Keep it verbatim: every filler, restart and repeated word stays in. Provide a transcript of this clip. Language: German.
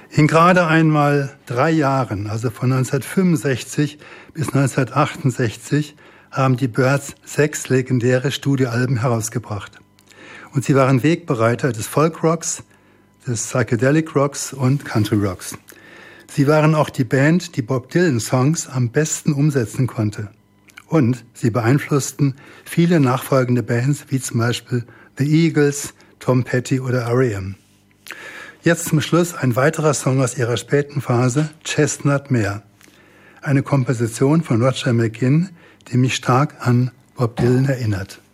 In gerade einmal drei Jahren, also von neunzehnhundertfünfundsechzig bis neunzehnhundertachtundsechzig, haben die Byrds sechs legendäre Studioalben herausgebracht. Und sie waren Wegbereiter des Folkrocks, des Psychedelic Rocks und Country Rocks. Sie waren auch die Band, die Bob Dylan-Songs am besten umsetzen konnte. Und sie beeinflussten viele nachfolgende Bands, wie zum Beispiel The Eagles, Tom Petty oder R E M. Jetzt zum Schluss ein weiterer Song aus ihrer späten Phase, Chestnut Mare. Eine Komposition von Roger McGuinn, die mich stark an Bob Dylan erinnert.